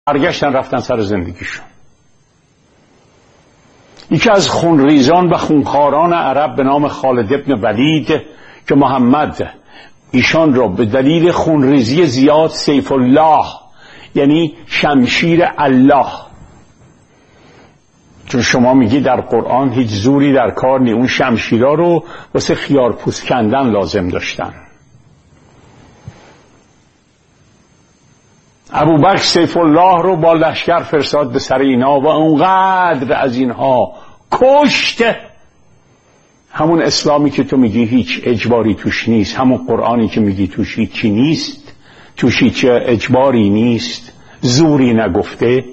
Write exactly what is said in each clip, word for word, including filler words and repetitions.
برگشتن رفتن سر زندگیشون. یکی از خونریزان و خونخواران عرب به نام خالد ابن ولید که محمد ایشان را به دلیل خونریزی زیاد سیف الله، یعنی شمشیر الله، چون شما میگی در قرآن هیچ زوری در کار نی، اون شمشیرها رو واسه خیار پوست کندن لازم داشتن. ابوبکر سیف الله رو با لشکر فرستاد به سر اینا و اونقدر از اینها کشت. همون اسلامی که تو میگی هیچ اجباری توش نیست، همون قرآنی که میگی توش هیچی نیست، توش هیچ اجباری نیست، زوری نگفته،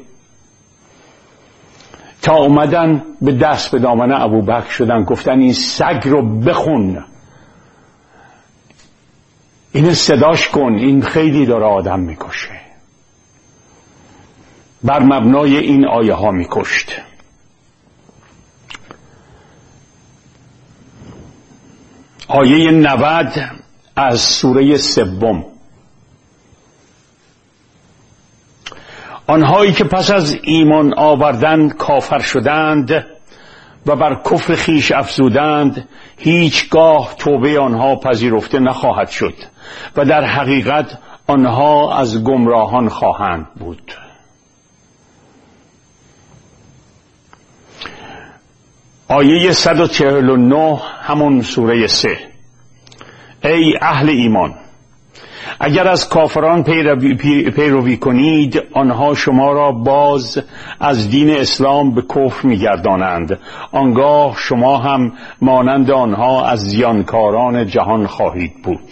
تا اومدن به دست به دامن ابوبکر شدن، گفتن این سگ رو بخون، این صداش کن، این خیلی داره آدم میکشه. بر مبنای این آیه ها میکشت. آیه نود از سوره سوم: آنهایی که پس از ایمان آوردن کافر شدند و بر کفر خیش افزودند، هیچگاه توبه آنها پذیرفته نخواهد شد و در حقیقت آنها از گمراهان خواهند بود. آیه صد و چهل و نه همون سوره سه: ای اهل ایمان، اگر از کافران پیروی, پیروی کنید، آنها شما را باز از دین اسلام به کفر می‌گردانند، آنگاه شما هم مانند آنها از زیانکاران جهان خواهید بود.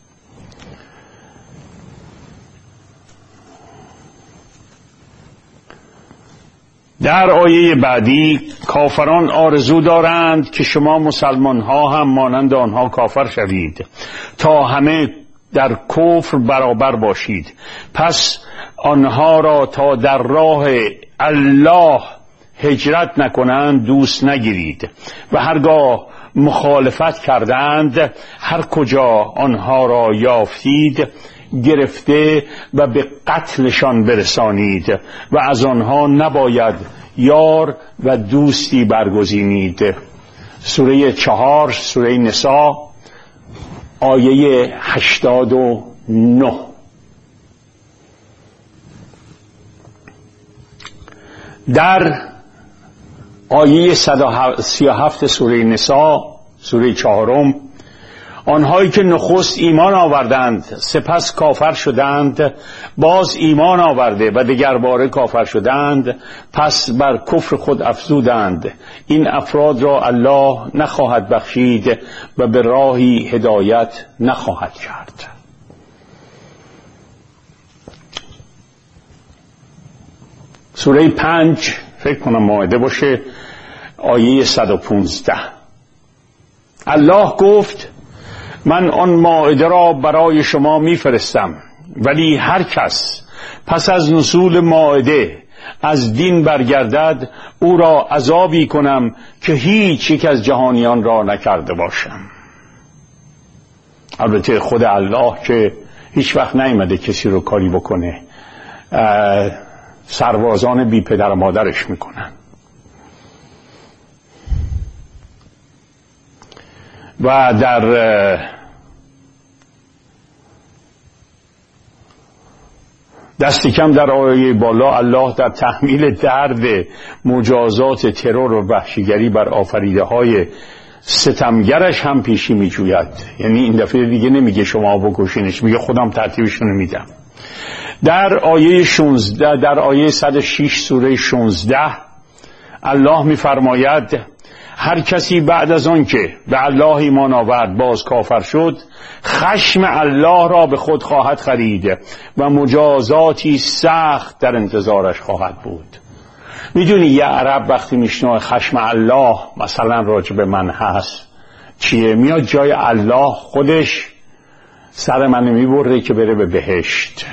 در آیه بعدی: کافران آرزو دارند که شما مسلمان ها هم مانند آنها کافر شوید تا همه در کفر برابر باشید، پس آنها را تا در راه الله هجرت نکنند دوست نگیرید و هرگاه مخالفت کردند، هر کجا آنها را یافتید گرفته و به قتلشان برسانید و از آنها نباید یار و دوستی برگزینید. سوره چهار، سوره نساء، آیه هشتاد و نه. در آیه صد و سی و هفت سوره نساء، سوره چهارم: آنهایی که نخست ایمان آوردند سپس کافر شدند، باز ایمان آورده و دگر باره کافر شدند، پس بر کفر خود افزودند، این افراد را الله نخواهد بخشید و به راهی هدایت نخواهد کرد. سوره پنج، فکر کنم مائده باشه، آیه صد و پونزده: الله گفت من آن مائده را برای شما میفرستم، ولی هر کس پس از نزول مائده از دین برگردد، او را عذابی کنم که هیچ یک از جهانیان را نکرده باشم. البته خود الله که هیچ وقت نیامده کسی رو کاری بکنه، سربازان بی پدر و مادرش میکنن. و در دستی کم در آیه بالا الله در تحمیل درد مجازات ترور و وحشیگری بر آفریده های ستمگرش هم پیشی می جوید. یعنی این دفعه دیگه نمیگه شما بکشینش، میگه خودم ترتیبشون میدم. در آیه شانزده، در آیه صد و شش سوره شانزده الله میفرماید هر کسی بعد از آن که به الله ایمان آورد باز کافر شد، خشم الله را به خود خواهد خرید و مجازاتی سخت در انتظارش خواهد بود. میدونی یه عرب وقتی میشنوه خشم الله مثلا راجع به من هست چیه؟ میاد جای الله خودش سر من میبره که بره به بهشت.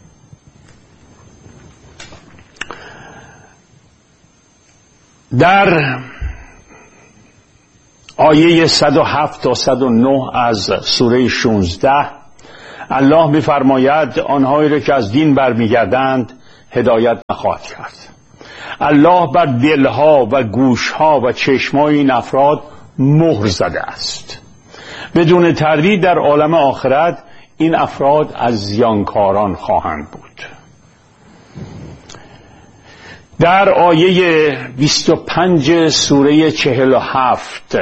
در آیه صد و هفت تا صد و نه از سوره شانزده الله می‌فرماید آنهایی را که از دین برمیگردند هدایت نخواهد کرد. الله بر دلها و گوشها و چشمای این افراد مهر زده است. بدون تردید در عالم آخرت این افراد از زیانکاران خواهند بود. در آیه بیست و پنج سوره چهل و هفت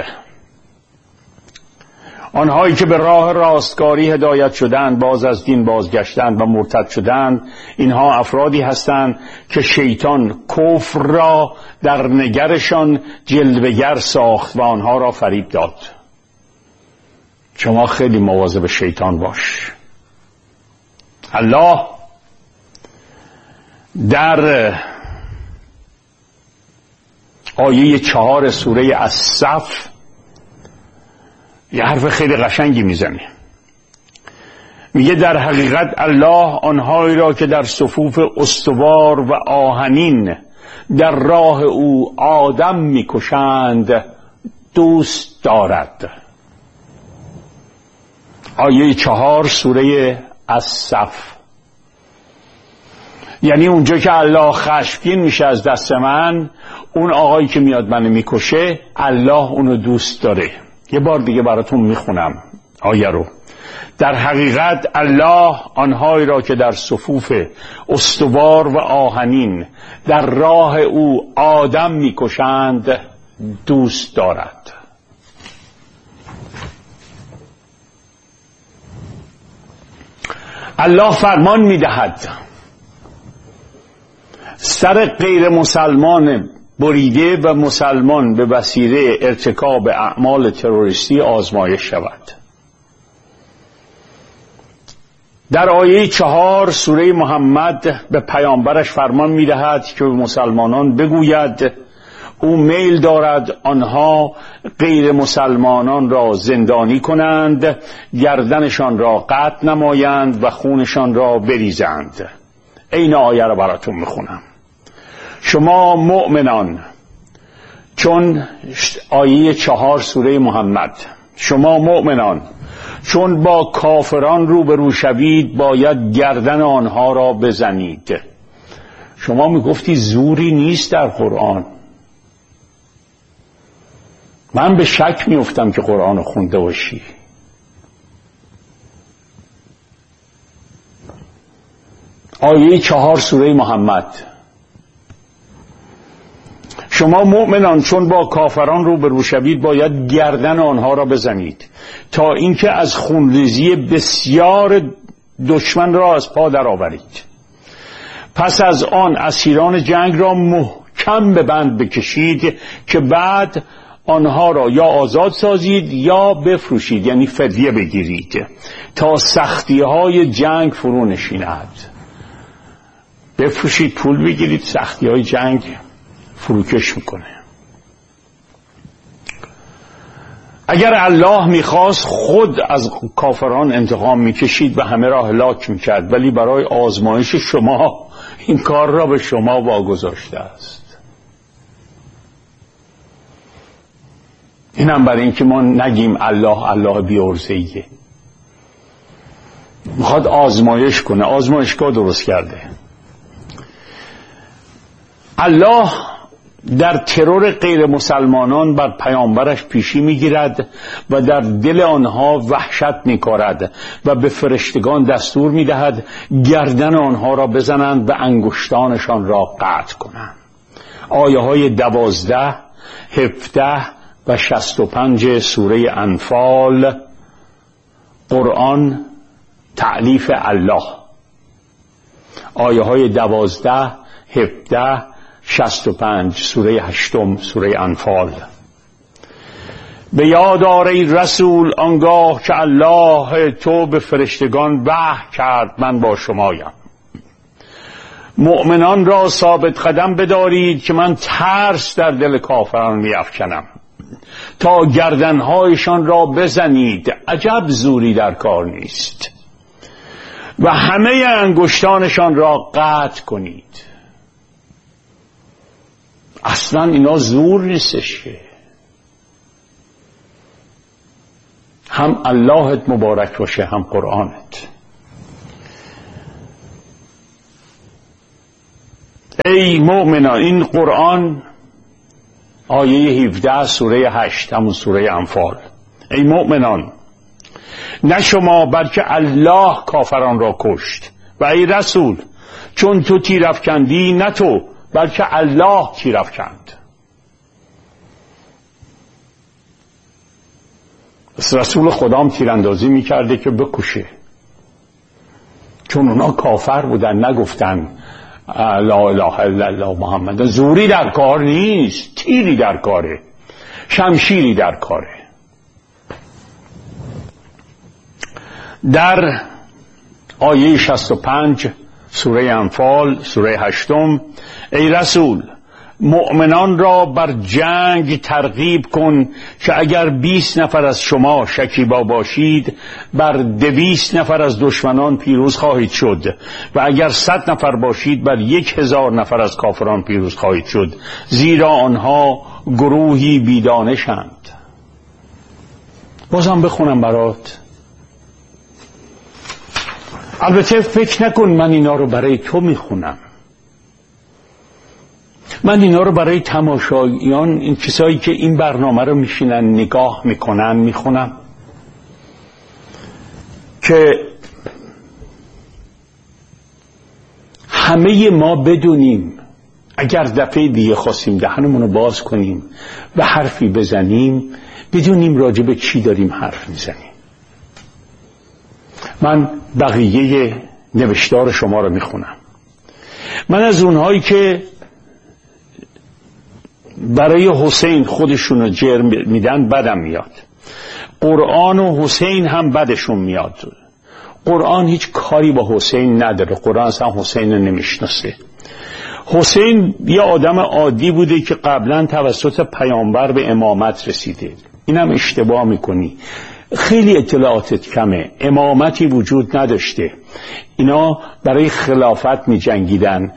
آنهایی که به راه راستگاری هدایت شدند باز از دین بازگشتند و مرتد شدند، اینها افرادی هستند که شیطان کفر را در نگرشان جلوه‌گر ساخت و آنها را فریب داد. شما خیلی مواظب شیطان باش. الله در آیه چهار سوره الصف یه حرف خیلی قشنگی میزنه. میگه در حقیقت الله آنهایی را که در صفوف استوار و آهنین در راه او آدم میکشند دوست دارد. آیه چهار سوره الصف. یعنی اونجا که الله خشمگین میشه از دست من، اون آقایی که میاد منو میکشه الله اونو دوست داره. یه بار دیگه براتون میخونم آیه رو. در حقیقت الله آنهایی را که در صفوف استوار و آهنین در راه او آدم میکشند دوست دارد. الله فرمان میدهد سر غیر مسلمان بریده و مسلمان به وسیله ارتکاب اعمال تروریستی آزمایش شود. در آیه چهار سوره محمد به پیامبرش فرمان می‌دهد که به مسلمانان بگوید او میل دارد آنها غیر مسلمانان را زندانی کنند، گردنشان را قطع نمایند و خونشان را بریزند. این آیه را براتون میخونم. شما مؤمنان، چون آیه چهار سوره محمد، شما مؤمنان چون با کافران روبرو شوید باید گردن آنها را بزنید. شما میگفتی زوری نیست در قرآن. من به شک میافتم که قرآن رو خونده باشی. آیه چهار سوره محمد، شما مؤمنان چون با کافران روبرو شوید باید گردن آنها را بزنید تا اینکه از خونریزی بسیار دشمن را از پا درآورید. پس از آن اسیران جنگ را محکم به بند بکشید که بعد آنها را یا آزاد سازید یا بفروشید، یعنی فدیه بگیرید تا سختی های جنگ فرو نشیند. بفروشید پول بگیرید، سختی های جنگ فروکش میکنه. اگر الله میخواست خود از کافران انتقام میکشید و همه را هلاک میکرد، ولی برای آزمایش شما این کار را به شما واگذاشته است. اینم برای اینکه ما نگیم الله الله بی‌عرضه‌ایه. میخواد آزمایش کنه، آزمایشگاه درست کرده. الله در ترور غیر مسلمانان بر پیامبرش پیشی میگیرد و در دل آنها وحشت میکارد و به فرشتگان دستور میدهد گردن آنها را بزنند و انگشتانشان را قطع کنند. آیه های دوازده، هفده و شست و پنج سوره انفال. قرآن تألیف الله. آیه های دوازده، هفده، شست و پنج سوره هشتم سوره انفال. به یاد آر ای رسول آنگاه که الله تو به فرشتگان وحی کرد من با شمایم. مؤمنان را ثابت قدم بدارید که من ترس در دل کافران می‌افکنم تا گردنهایشان را بزنید. عجب زوری در کار نیست. و همه انگشتانشان را قطع کنید. اصلا اینا زور نیستش که. هم اللهت مبارک باشه هم قرآنت. ای مؤمنان، این قرآن آیه هفده سوره هشت، همون سوره انفال. ای مؤمنان، نه شما بلکه الله کافران را کشت، و ای رسول چون تو تیر افکندی، نه تو بلکه الله تیر افکند. بس رسول خدام تیراندازی میکرده که بکشه، چون اونا کافر بودن، نگفتن لا اله الا الله محمد. زوری در کار نیست، تیری در کاره، شمشیری در کاره. در آیه شصت و پنج سوره انفال، سوره هشتم، ای رسول مؤمنان را بر جنگ ترغیب کن که اگر بیست نفر از شما شکیبا باشید، بر دویست نفر از دشمنان پیروز خواهید شد، و اگر صد نفر باشید، بر یک هزار نفر از کافران پیروز خواهید شد، زیرا آنها گروهی بیدانشند. بازم بخونم برات. البته فکر نکن من اینا رو برای تو میخونم، من اینا رو برای تماشاییان، این کسایی که این برنامه رو میشینن نگاه میکنن میخونم، که همه ما بدونیم اگر دفعه دیگه خواستیم دهنمون رو باز کنیم و حرفی بزنیم، بدونیم راجع به چی داریم حرف میزنیم. من بقیه نوشتار شما رو میخونم. من از اونهایی که برای حسین خودشون رو جرم میدن بدم میاد. قرآن و حسین هم بدشون میاد. قرآن هیچ کاری با حسین نداره، قرآن اصلا حسین رو نمیشناسه. حسین یه آدم عادی بوده که قبلا توسط پیامبر به امامت رسیده. اینم اشتباه میکنی، خیلی اطلاعاتت کمه. امامتی وجود نداشته، اینا برای خلافت می جنگیدن.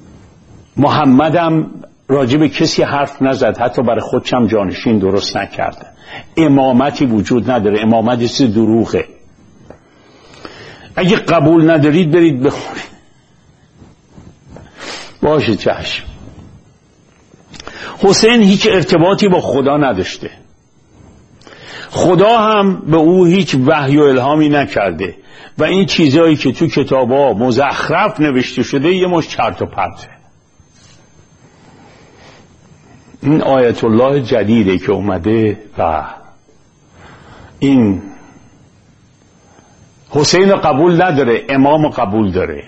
محمدم راجع به کسی حرف نزد، حتی برای خودشم جانشین درست نکرد. امامتی وجود نداره، امامت چیز دروغه. اگه قبول ندارید برید بخونید. باشه چشم. حسین هیچ ارتباطی با خدا نداشته، خدا هم به او هیچ وحی و الهامی نکرده، و این چیزایی که تو کتابا مزخرف نوشته شده یه مش چرت و پرته. این آیت الله جدیده که اومده و این حسین قبول نداره، امام قبول داره.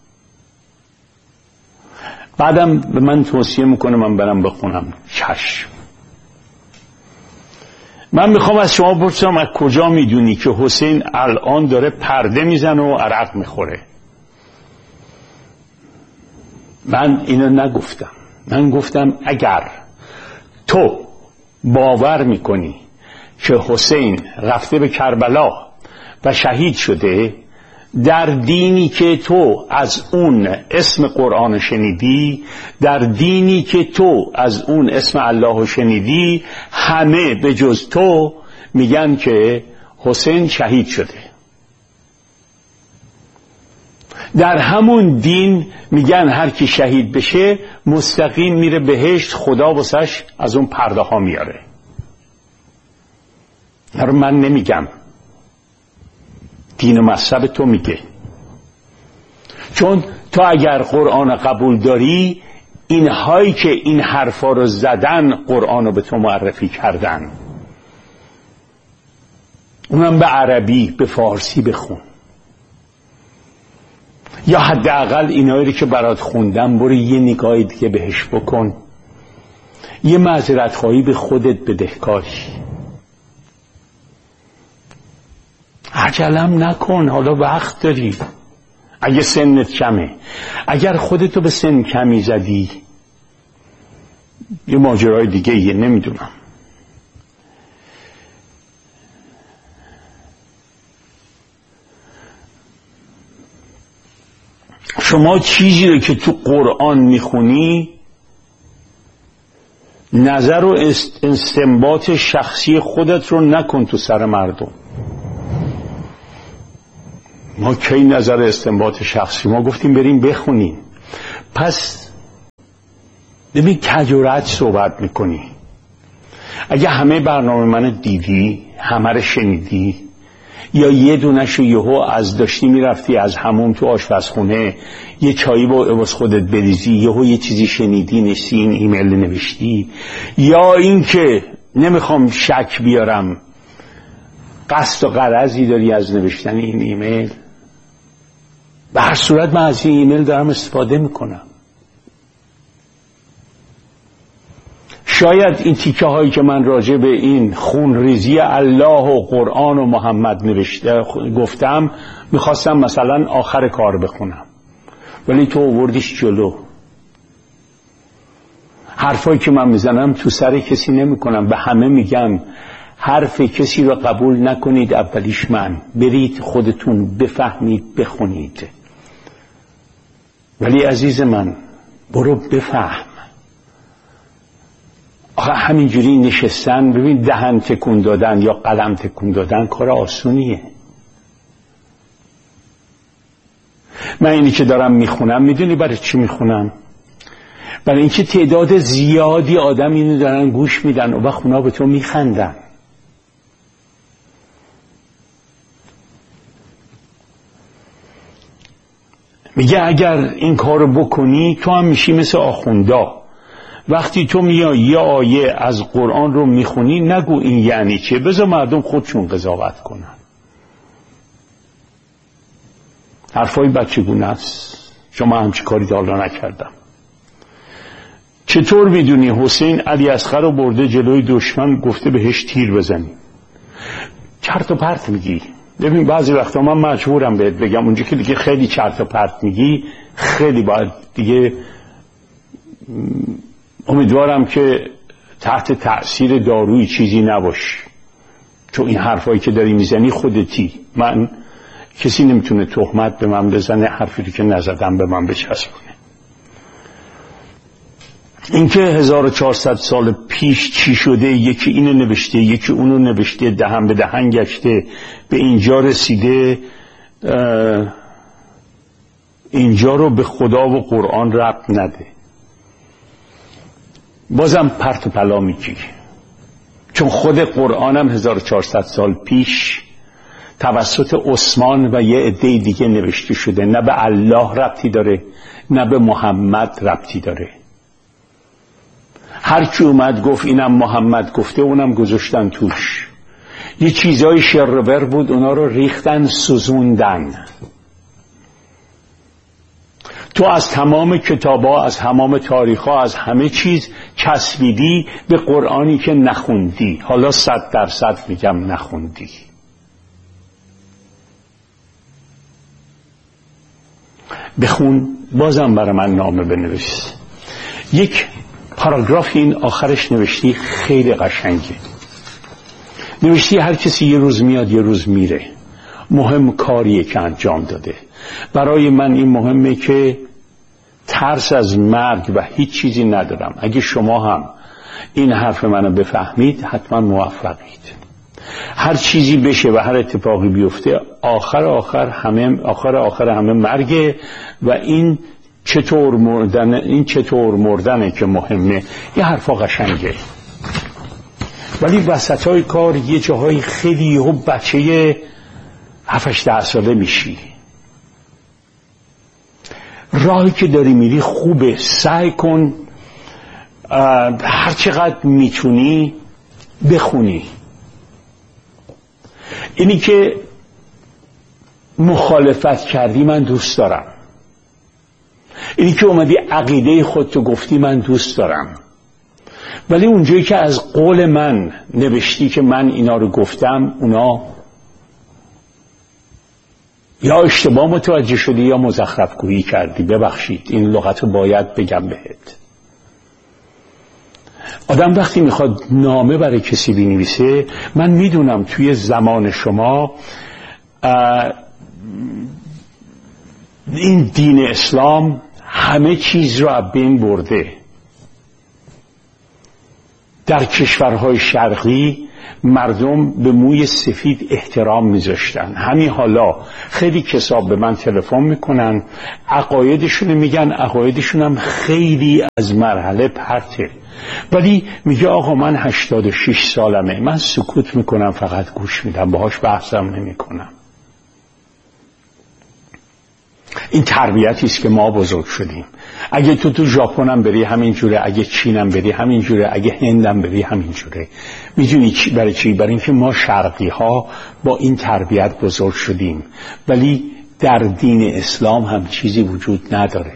بعدم به من توصیه میکنه من برم بخونم. چشم. من میخوام از شما بپرسم از کجا میدونی که حسین الان داره پرده میزنه و عرق میخوره؟ من اینو نگفتم. من گفتم اگر تو باور میکنی که حسین رفته به کربلا و شهید شده، در دینی که تو از اون اسم قرآن شنیدی، در دینی که تو از اون اسم الله شنیدی، همه به جز تو میگن که حسین شهید شده. در همون دین میگن هر کی شهید بشه مستقیم میره بهشت، خدا واسش از اون پرده ها میاره. رو من نمیگم، دین و مذهب تو میگه. چون تو اگر قرآن قبول داری، اینهایی که این حرفا رو زدن قرآن رو به تو معرفی کردن، اونم به عربی، به فارسی بخون، یا حداقل اینایی رو که برات خوندم برو یه نگاهی دیگه بهش بکن، یه معذرت خواهی به خودت بدهکاری. عجلم نکن، حالا وقت داری. اگه سنت کمه، اگر خودتو به سن کمی زدی یه ماجرای دیگه یه، نمیدونم. شما چیزی رو که تو قرآن میخونی نظر و استنباط شخصی خودت رو نکن تو سر مردم. ما کی نظر استنباط شخصی؟ ما گفتیم بریم بخونیم. پس ببین کج و رد صحبت میکنی. اگه همه برنامه من دیدی، همه رو شنیدی، یا یه دونش رو یهو از داشتی میرفتی از همون تو آشپزخونه یه چایی با عوض خودت بریزی، یهو یه چیزی شنیدی نشی این ایمیل نوشتی، یا این که نمیخوام شک بیارم قصد و غرضی داری از نوشتن این ایمیل، به هر صورت من از این ایمیل دارم استفاده میکنم. شاید این تیکه هایی که من راجع به این خونریزی الله و قرآن و محمد نوشته گفتم میخواستم مثلا آخر کار بخونم، ولی تو آوردیش جلو. حرفایی که من میزنم تو سر کسی نمیکنم، به همه میگم حرف کسی رو قبول نکنید، اولیش من، برید خودتون بفهمید بخونید. ولی عزیز من برو بفهم. آخه همینجوری نشستن ببین دهن تکون دادن یا قلم تکون دادن کار آسونیه. من اینی که دارم میخونم میدونی برای چی میخونم؟ برای اینکه تعداد زیادی آدم اینو دارن گوش میدن و وقت اونا به تو میخندن. میگه اگر این کارو بکنی تو هم میشی مثل آخوندا. وقتی تو میای یه آیه از قرآن رو میخونی نگو این یعنی چه، بذار مردم خودشون قضاوت کنن. حرفای بچگونه است، شما همچی کاری تا حالا نکردم. چطور میدونی حسین علی اصغر رو برده جلوی دشمن گفته بهش تیر بزنی؟ چرت و پرت میگی. ببین بعضی وقتا من مجبورم بهت بگم اونجا که دیگه خیلی چرت و پرت میگی خیلی باید دیگه امیدوارم که تحت تأثیر دارویی چیزی نباش، چون این حرفایی که داری میزنی خودتی. من کسی نمیتونه تهمت به من بزنه حرفی رو که نزدم به من بچسبونه. اینکه هزار و چهارصد سال پیش چی شده، یکی اینو نوشته یکی اونو نوشته، دهن به دهن گشته به اینجا رسیده، اینجا رو به خدا و قرآن ربط نده. بازم پرت و پلا میگی، چون خود قرآنم هزار و چهارصد سال پیش توسط عثمان و یه عده دیگه نوشته شده. نه به الله ربطی داره نه به محمد ربطی داره. هر کی اومد گفت اینم محمد گفته اونم گذاشتن توش. یه چیزای شرور بود اونا رو ریختن سوزوندن. تو از تمام کتابا، از تمام تاریخا، از همه چیز چسبیدی به قرآنی که نخوندی. حالا صد درصد میگم نخوندی. بخون، بازم برای من نامه بنویس. یک پاراگراف این آخرش نوشتی خیلی قشنگه. نوشتی هر کسی یه روز میاد یه روز میره، مهم کاریه که انجام داده. برای من این مهمه که ترس از مرگ و هیچ چیزی ندارم. اگه شما هم این حرف منو بفهمید حتما موفقید. هر چیزی بشه و هر اتفاقی بیفته آخر آخر همه آخر آخر همه مرگه و این چطور مردن این چطور مردنه که مهمه. یه حرفا قشنگه، ولی وسطای کار یه جاهای خیلی و بچه هفتش ده ساله میشی. راهی که داری میری خوبه، سعی کن هر چقدر میتونی بخونی. اینی که مخالفت کردی من دوست دارم، اینی که اومدی عقیده خودتو گفتی من دوست دارم، ولی اونجایی که از قول من نوشتی که من اینا رو گفتم اونا یا اشتباه متوجه شدی یا مزخرف گویی کردی. ببخشید این لغت رو باید بگم بهت. آدم وقتی میخواد نامه برای کسی بنویسه، من میدونم توی زمان شما این دین اسلام همه چیز رو از بین برده. در کشورهای شرقی مردم به موی سفید احترام میذاشتن. همین حالا خیلی کسا به من تلفن میکنن، عقایدشون میگن، عقایدشون هم خیلی از مرحله پرته، ولی میگه آقا من هشتاد و شش سالمه، من سکوت میکنم، فقط گوش میدم، باهاش بحثم نمیکنم. این تربیتی است که ما بزرگ شدیم. اگه تو تو ژاپنم بری همین جوره، اگه چینم بری همین جوره، اگه هندم بری همین جوره. میدونی چی؟ برای چی؟ برای اینکه ما شرقی ها با این تربیت بزرگ شدیم. ولی در دین اسلام هم چیزی وجود نداره.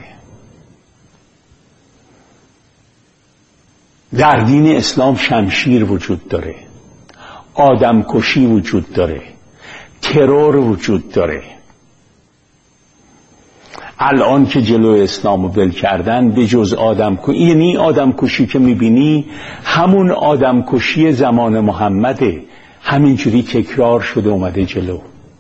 در دین اسلام شمشیر وجود داره، آدمکشی وجود داره، ترور وجود داره. الان که جلوی اسلام رو ول کردن به جز آدم کشی، یعنی آدم کشی که میبینی همون آدم کشی زمان محمده، همینجوری تکرار شده اومده جلو.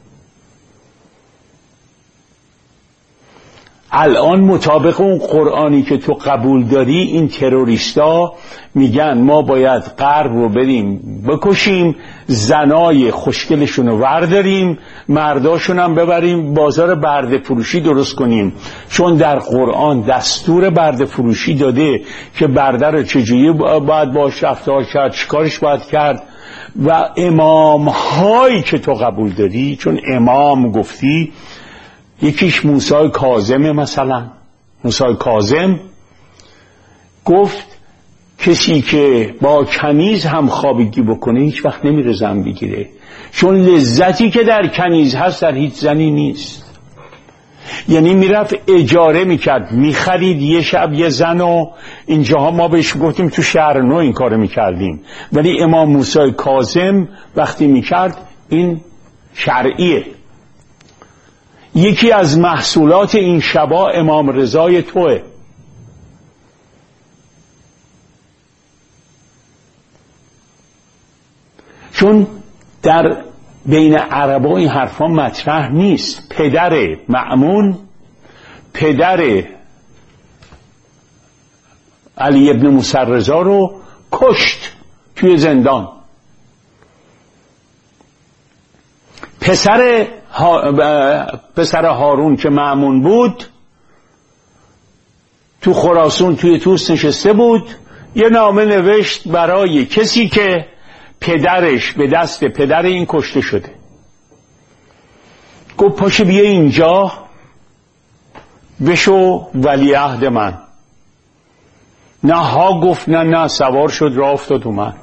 الان مطابق اون قرآنی که تو قبول داری، این تروریستا میگن ما باید غرب رو بریم بکشیم، زنای خوشگلشون رو ورداریم، مرداشون هم ببریم بازار برده فروشی درست کنیم، چون در قرآن دستور برده فروشی داده که برده رو چجوری باید باش رفتار کرد، چیکارش باید کرد. و امام هایی که تو قبول داری، چون امام گفتی، یکیش موسی کاظم، مثلا موسی کاظم گفت کسی که با کنیز هم خوابگی بکنه هیچ وقت نمیره زن بگیره، چون لذتی که در کنیز هست در هیچ زنی نیست. یعنی میرفت اجاره میکرد، میخرید یه شب یه زن، و اینجاها ما بهش گفتیم تو شهر نو این کارو میکردیم، ولی امام موسی کاظم وقتی میکرد این شرعیه. یکی از محصولات این شبا امام رضای توه. چون در بین عربا این حرفا مطرح نیست. پدر مأمون، پدر علی ابن موسی رضا رو کشت توی زندان. پسر ها... پسر هارون که مأمون بود تو خراسان توی توس نشسته بود، یه نامه نوشت برای کسی که پدرش به دست پدر این کشته شده. گفت پاشو بیا اینجا بشو ولیعهد من. نه ها گفت نه نه، سوار شد راه افتاد اومد.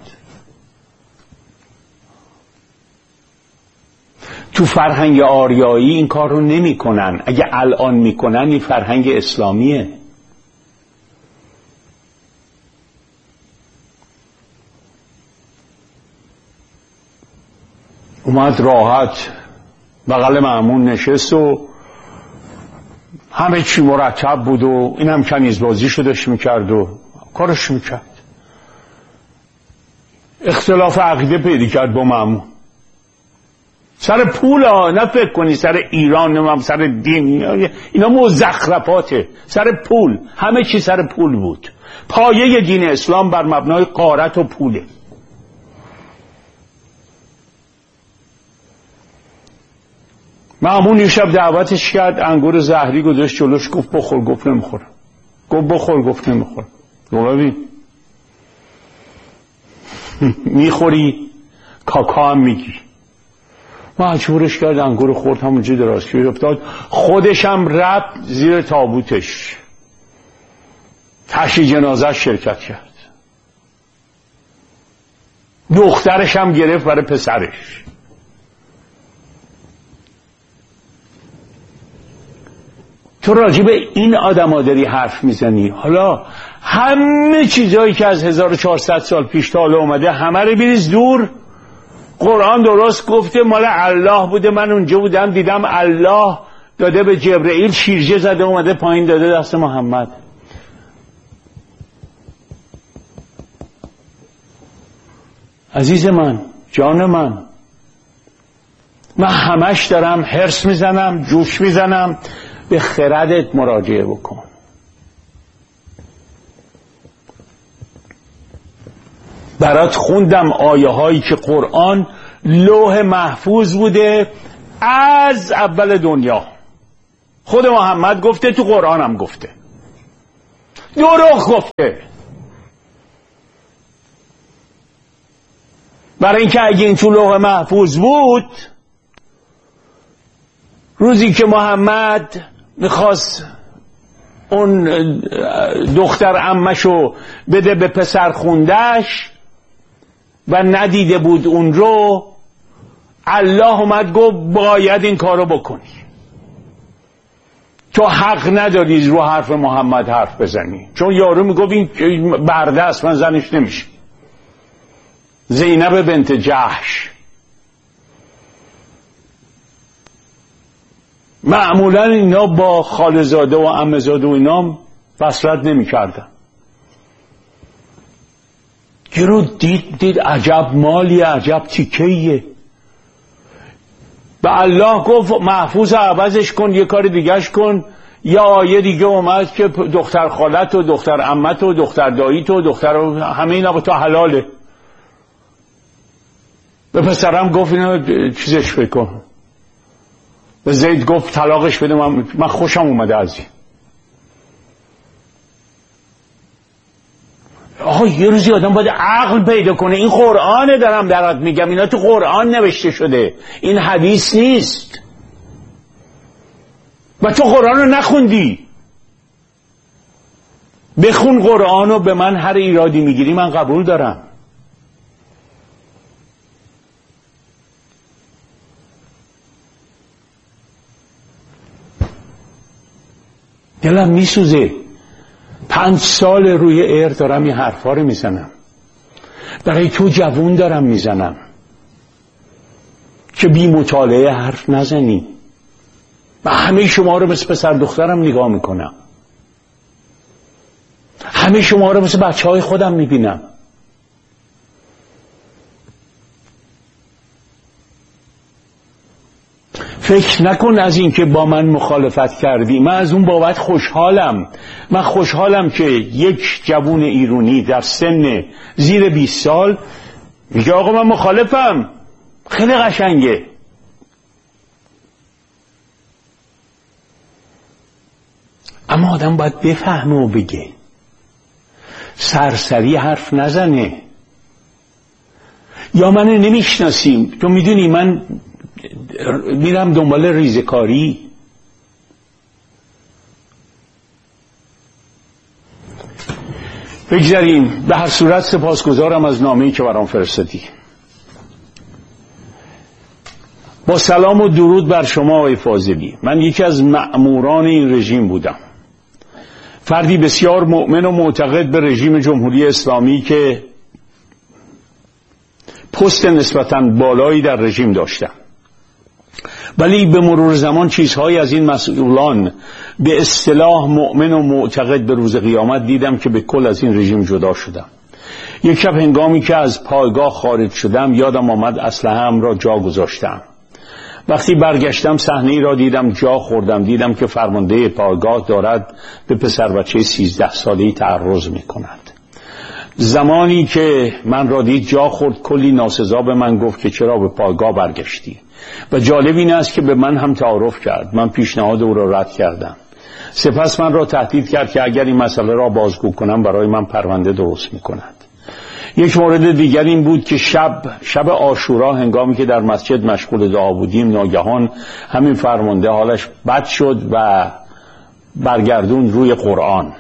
تو فرهنگ آریایی این کار رو نمی کنن. اگه الان می کنن این فرهنگ اسلامیه. اومد راحت بغل مأمون نشست و همه چی مرتب بود و این هم کنیزبازی شدش میکرد و کارش میکرد. اختلاف عقیده پیدا کرد با مأمون سر پول ها. نه فکر کنی سر ایران، نمیم سر دین، اینا مزخرفاته. سر پول، همه چی سر پول بود. پایه دین اسلام بر مبنای غارت و پوله. مأمون یه شب دعوتش کرد، انگور زهری گذاشت جلوش، گفت بخور. گفت نمیخورم. گفت بخور. گفت نمیخورم. گفت ببین میخوری کاکا هم میگی. مجبورش کرد انگور خورد، همونجا دراز کشید افتاد. خودش هم رفت زیر تابوتش تشییع جنازه شرکت کرد. دخترش هم گرفت برای پسرش. تو راجع به این آدم‌ها داری حرف میزنی. حالا همه چیزایی که از هزار و چهارصد سال پیش تا حالا اومده همه رو بریز دور. قرآن درست گفته مال الله بوده. من اونجا بودم دیدم الله داده به جبرئیل، شیرجه زده اومده پایین داده دست محمد. عزیز من، جان من، من همش دارم حرص میزنم، جوش میزنم. به خردت مراجعه بکن. برات خوندم آیه هایی که قرآن لوح محفوظ بوده از اول دنیا. خود محمد گفته، تو قرآن هم گفته، دروغ گفته. برای اینکه اگه این تو لوح محفوظ بود، روزی که محمد میخواست اون دختر عمشو بده به پسر خوندش و ندیده بود اون رو، الله اومد گفت باید این کارو بکنی، تو حق نداری رو حرف محمد حرف بزنی. چون یارو میگفت این برده است، من زنش نمیشه. زینب بنت جحش معمولا اینا با خالزاده و عمزاده و اینا بصرت نمی کردن. یه رو دید دید عجب مالی، عجب تیکهیه. به الله گفت محفوظ عوضش کن، یه کار دیگهش کن. یا آیه دیگه اومد که دختر خالت و دختر عمت و دختر داییت و دختر و همه اینا به تو حلاله. به پسرم گفت اینا چیزش بکن. به زید گفت طلاقش بده، من, من خوشم اومده از این. آها یه روزی آدم باید عقل پیدا کنه. این قرآنه دارم درات میگم، اینا تو قرآن نوشته شده، این حدیث نیست. و تو قرآن رو نخوندی. بخون قرآن و به من هر ایرادی میگیری من قبول دارم. دلم میسوزه. پنج سال روی ایر دارم این حرفا رو میزنم، برای تو جوون دارم میزنم که بی مطالعه حرف نزنی. من همه شما رو مثل پسر دخترم نگاه میکنم، همه شما رو مثل بچه های خودم میبینم. فکر نکن از این که با من مخالفت کردی من از اون بابت خوشحالم. من خوشحالم که یک جوون ایرانی در سن زیر بیست سال میگه آقا من مخالفم. خیلی قشنگه. اما آدم باید بفهمه و بگه، سرسری حرف نزنه. یا منو نمیشناسیم، تو میدونی من میرم دنبال ریزکاری. بگذاریم. به هر صورت سپاسگزارم از نامه‌ای که برام فرستادی. با سلام و درود بر شما آقای فاضلی. من یکی از مأموران این رژیم بودم، فردی بسیار مؤمن و معتقد به رژیم جمهوری اسلامی که پست نسبتاً بالایی در رژیم داشتم. ولی به مرور زمان چیزهایی از این مسئولان به اصطلاح مؤمن و معتقد به روز قیامت دیدم که به کل از این رژیم جدا شدم. یک شب هنگامی که از پایگاه خارج شدم یادم آمد اسلحه‌ام را جا گذاشتم. وقتی برگشتم صحنه‌ای را دیدم، جا خوردم. دیدم که فرمانده پایگاه دارد به پسر بچه سیزده ساله‌ای تعرض می‌کند. زمانی که من را دید جا خورد، کلی ناسزا به من گفت که چرا به پایگاه برگشتی. و جالب این است که به من هم تعارف کرد. من پیشنهاد او را رد کردم. سپس من را تهدید کرد که اگر این مسئله را بازگو کنم برای من پرونده درست می‌کند. یک مورد دیگر این بود که شب شب عاشورا هنگامی که در مسجد مشغول دعا بودیم ناگهان همین فرمانده حالش بد شد و برگردون روی قرآن.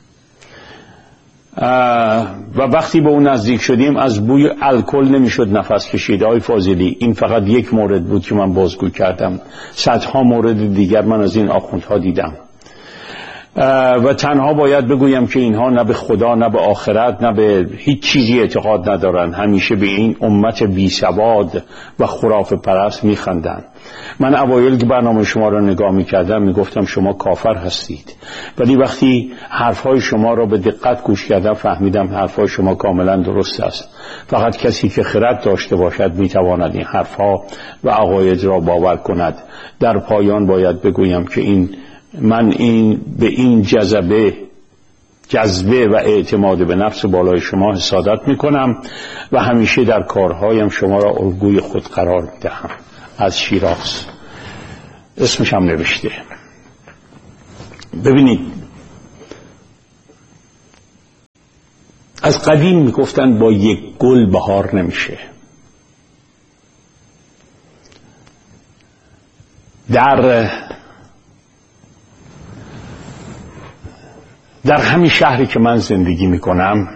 و وقتی به اون نزدیک شدیم از بوی الکل نمیشد نفس کشید. آقای فاضلی این فقط یک مورد بود که من بازگو کردم، صدها مورد دیگر من از این آخوندها دیدم. و تنها باید بگویم که اینها نه به خدا نه به آخرت نه به هیچ چیزی اعتقاد ندارن. همیشه به این امت بی سواد و خرافه پرست میخندن. من اوایل که برنامه شما را نگاه میکردم میگفتم شما کافر هستید، ولی وقتی حرفهای شما را به دقت گوش کردم فهمیدم حرفهای شما کاملا درست است. فقط کسی که خرد داشته باشد میتواند این حرفها و عقاید را باور کند. در پایان باید بگویم که این من این به این جذبه جذبه و اعتماد به نفس بالای شما حسادت میکنم و همیشه در کارهایم شما را الگوی خود قرار میدهم. از شیراز. اسمش هم نوشته. ببینید، از قدیم میگفتن با یک گل بهار نمیشه. در در همین شهری که من زندگی میکنم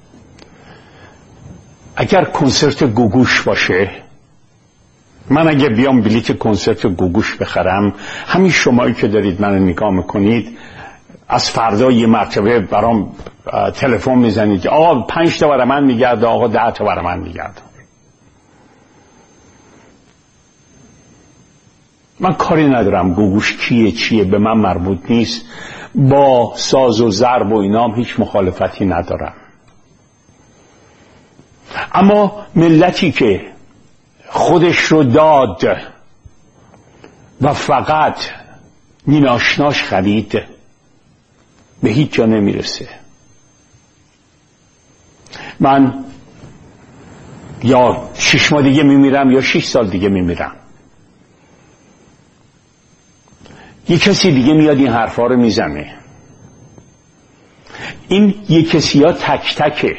اگر کنسرت گوگوش باشه، من اگر بیام بلیت کنسرت گوگوش بخرم، همین شمایی که دارید منو نگاه میکنید از فردا یه مرتبه برام تلفن میزنید آقا پنج تا برای من میگرده، آقا ده تا برای من میگرده. من کاری ندارم گوگوش کیه چیه، به من مربوط نیست. با ساز و ضرب و اینام هیچ مخالفتی ندارم. اما ملتی که خودش رو داد و فقط نیناشناش خرید به هیچ جا نمیرسه. من یا شش ماه دیگه میمیرم یا شش سال دیگه میمیرم. یک کسی دیگه میاد این حرفا رو میزنه. این یک کسی ها تک تکه.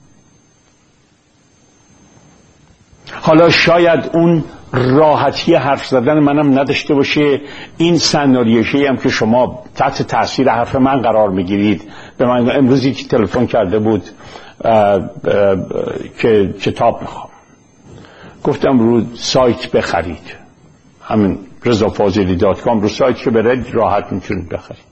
حالا شاید اون راحتی حرف زدن منم نداشته باشه. این سناریوشی هم که شما تحت تاثیر حرف من قرار میگیرید. به من امروزی که تلفن کرده بود اه اه اه که کتاب میخوام، گفتم رو سایت بخرید، همین رضا فاضلی دات کام، رو سایت که برید راحت میتونید بخرید.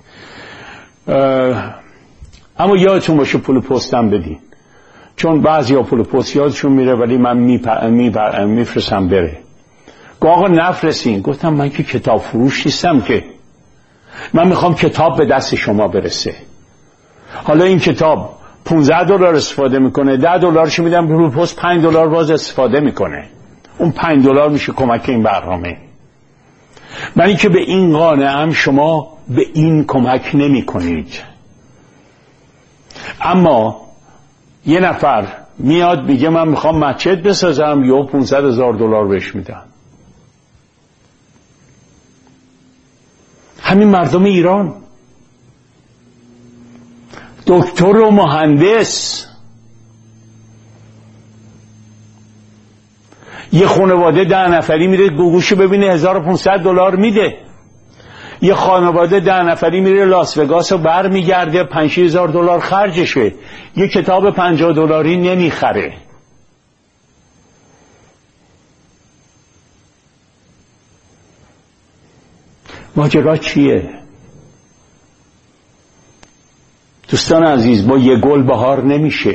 اما یادتون باشه پول پستم بدین، چون بعضی ها پول پست یادشون میره ولی من میفرستم بره. آقا نفرستین. گفتم من که کتاب فروش نیستم، که من میخوام کتاب به دست شما برسه. حالا این کتاب پانزده دلار استفاده میکنه، ده دلارش میدم پول پست، پنج دلار باز استفاده میکنه. اون پنج دلار میشه کمک این برنامه. من این که به این قانعم شما به این کمک نمی کنید. اما یه نفر میاد میگه من میخوام مسجد بسازم، یا پانصد هزار دلار بهش میدم. همین مردم ایران، دکتر و مهندس، یه خانواده ده نفری میره گوگوشو ببینه هزار و پانصد دلار میده. یه خانواده ده نفری میره لاس وگاس و بر میگرده پنج هزار دلار خرجشه. یه کتاب پنجاه دلاری نمیخره. ماجرا چیه؟ دوستان عزیز، با یه گل بهار نمیشه.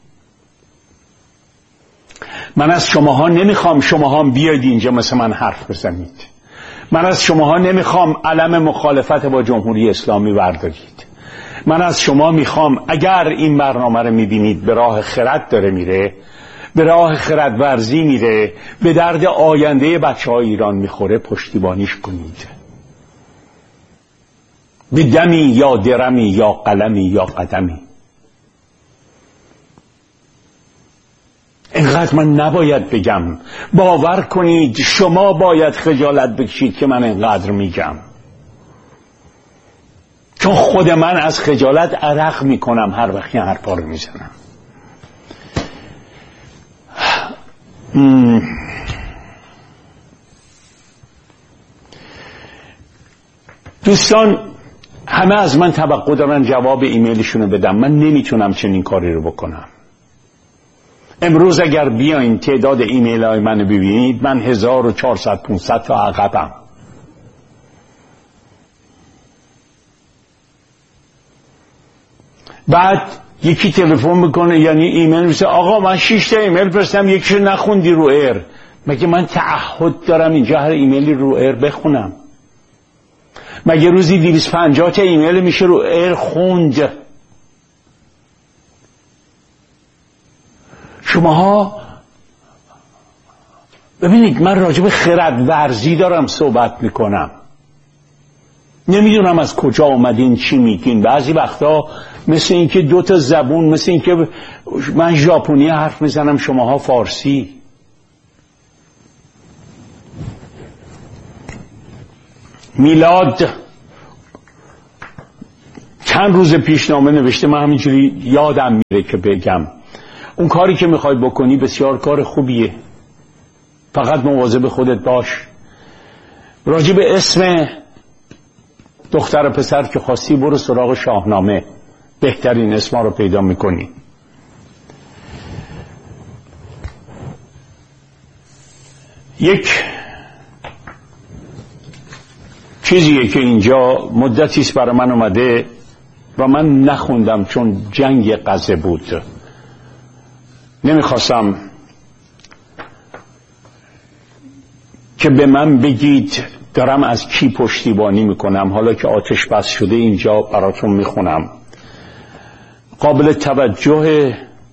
من از شماها نمیخوام شماها بیاید اینجا مثل من حرف بزنید. من از شماها نمیخوام علم مخالفت با جمهوری اسلامی بردارید. من از شما میخوام اگر این برنامه رو میبینید به راه خرد داره میره، به راه خرد ورزی میره، به درد آینده بچه های ایران میخوره، پشتیبانیش کنید. به دمی یا درمی یا قلمی یا قدمی. اینقدر من نباید بگم. باور کنید شما باید خجالت بکشید که من اینقدر میگم، چون خود من از خجالت عرق میکنم هر وقت این حرفا رو میزنم. دوستان همه از من توقع دارن جواب ایمیلشونو بدم. من نمیتونم چنین کاری رو بکنم. امروز اگر بیاین تعداد ایمیل های منو ببینید، من هزار و چهارصد پانصد تا عقبم. بعد یکی تلفن میکنه، یعنی ایمیل میشه، آقا من شش تا ایمیل فرستم یکیشو نخوندی رو ایر. مگه من تعهد دارم اینجا هر ایمیلی رو ایر بخونم؟ مگه روزی دویست و پنجاه تا ایمیل میشه رو ایر خوند؟ شماها ببینید، من راجع به خرد ورزی دارم صحبت میکنم. نمیدونم از کجا آمدین، چی میگین. بعضی وقتا مثل این که دو تا زبون، مثل این که من ژاپنی حرف میزنم شماها فارسی. میلاد چند روز پیش نامه نوشته، من همینجوری یادم میره که بگم. اون کاری که میخوای بکنی بسیار کار خوبیه، فقط مواظب خودت باش. راجع به اسم دختر پسر که خواستی برو سراغ شاهنامه، بهترین اسما رو پیدا میکنی. یک چیزیه که اینجا مدتیست برای من اومده و من نخوندم چون جنگ غزه بود، نمیخواستم که به من بگید دارم از کی پشتیبانی میکنم. حالا که آتش بس شده اینجا براتون میخونم. قابل توجه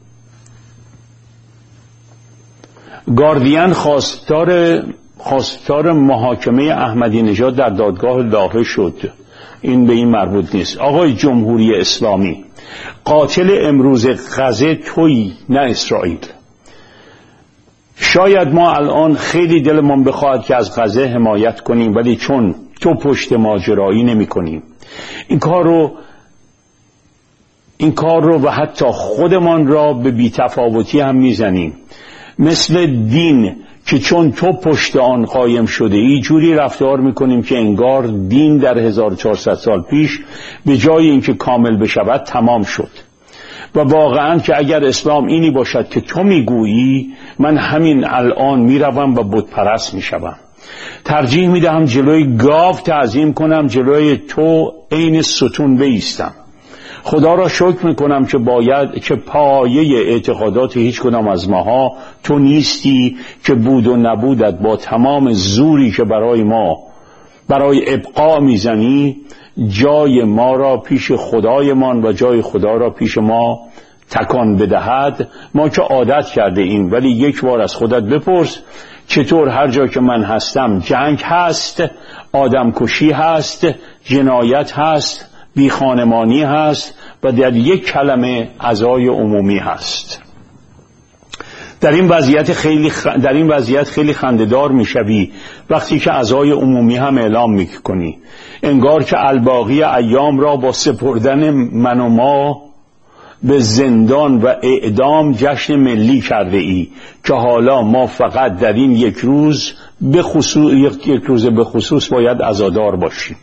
گاردین خواستار خواستار محاکمه احمدی نژاد در دادگاه لاهه شد. این به این مربوط نیست. آقای جمهوری اسلامی، قاتل امروز غزه تویی نه اسرائیل. شاید ما الان خیلی دلمون بخواهد که از غزه حمایت کنیم، ولی چون تو پشت ماجرایی نمی کنیم این کار رو این کار رو و حتی خودمان را به بی‌تفاوتی هم میزنیم. مثل دین که چون تو پشت آن قایم شده ای جوری رفتار میکنیم که انگار دین در هزار و چهارصد سال پیش به جای اینکه کامل بشود تمام شد. و واقعا که اگر اسلام اینی باشد که تو میگویی، من همین الان میروم و بت پرست میشوم. ترجیح میدهم جلوی گاو تعظیم کنم، جلوی تو عین ستون بایستم. خدا را شکر میکنم که باید که پایه اعتقادات هیچ کدام از ماها تو نیستی که بود و نبودت با تمام زوری که برای ما برای ابقا میزنی جای ما را پیش خدایمان و جای خدا را پیش ما تکان بدهد. ما که عادت کرده ایم، ولی یک بار از خودت بپرس چطور هر جا که من هستم جنگ هست، آدم کشی هست، جنایت هست، بی خانمانی هست و در یک کلمه عزای عمومی هست. در این وضعیت خیلی خ... در این وضعیت خیلی خنده‌دار میشوی وقتی که عزای عمومی هم اعلام میکنی، انگار که الباقی ایام را با سپردن من و ما به زندان و اعدام جشن ملی کرده ای که حالا ما فقط در این یک روز به خصوص یک روز به خصوص باید عزادار باشیم.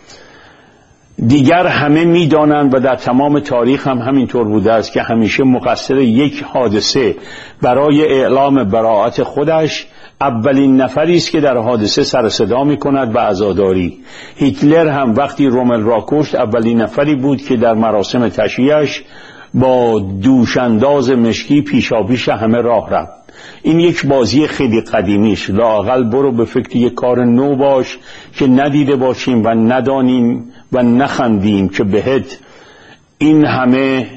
دیگر همه میدانند و در تمام تاریخ هم همینطور بوده است که همیشه مقصر یک حادثه برای اعلام براءت خودش اولین نفری است که در حادثه سر صدا می‌کند به عزاداری. هیتلر هم وقتی رومل را کشت اولین نفری بود که در مراسم تشییعش با دوشانداز مشکی پیشاپیش همه راه رفت. این یک بازی خیلی قدیمیش. لااقل برو به فکر یک کار نو باش که ندیده باشیم و ندانیم و نخندیم که بهت این همه.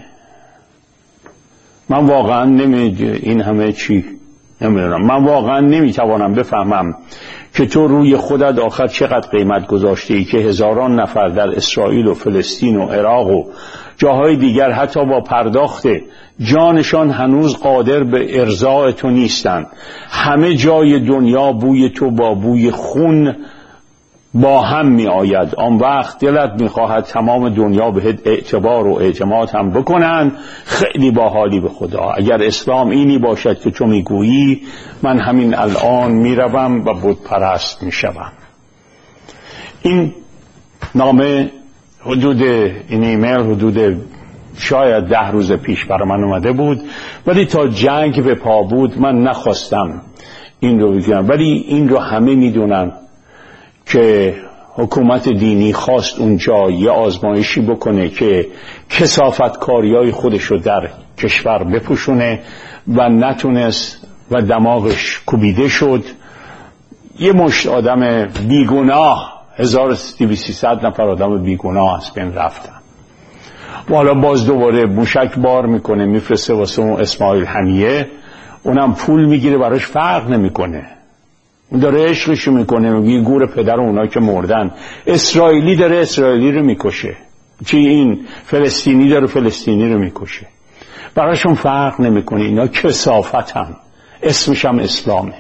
من واقعا نمی این همه چی نمیدونم. من واقعا نمیتوانم بفهمم که تو روی خودت آخر چقدر قیمت گذاشته ای که هزاران نفر در اسرائیل و فلسطین و عراق و جاهای دیگر حتی با پرداخت جانشان هنوز قادر به ارضاء تو نیستند. همه جای دنیا بوی تو با بوی خون با هم می آید. آن وقت دلت می خواهد تمام دنیا بهت اعتبار و اعتماد هم بکنن. خیلی باحالی به خدا. اگر اسلام اینی باشد که تو می گویی، من همین الان می روم و بت پرست می شوم. این نامه حدود این ایمیل حدود شاید ده روز پیش برای من اومده بود، ولی تا جنگ به پا بود من نخواستم این رو بگم. ولی این رو همه می دونن که حکومت دینی خواست اونجا یه آزمایشی بکنه که کثافت کاریای خودش رو در کشور بپوشونه و نتونست و دماغش کوبیده شد. یه مشت آدم بیگناه، هزار و سیصد نفر آدم بیگناه از بین رفتن. و حالا باز دوباره موشک بار میکنه میفرسته واسه اون اسماعیل هنیه، اونم پول میگیره، براش فرق نمیکنه. داره عشقشو میکنه، میگه گور پدر اونا که مردن. اسرائیلی داره اسرائیلی رو میکشه، چی این فلسطینی داره فلسطینی رو میکشه. براشون فرق نمیکنه، اینا کثافتن، اسمش هم اسلامه.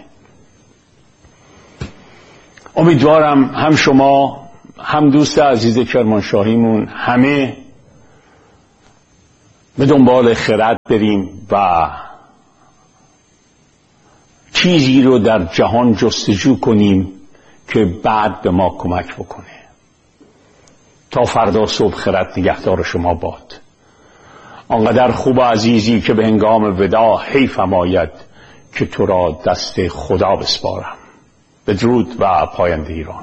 امیدوارم هم شما هم دوست عزیز کرمانشاهیمون همه به دنبال خرد بریم و چیزی رو در جهان جستجو کنیم که بعد به ما کمک بکنه. تا فردا صبح خرد نگهدار شما باد. آنقدر خوب و عزیزی که به هنگام وداع حیفم آید که تو را دست خدا بسپارم. بدرود و پاینده ایران.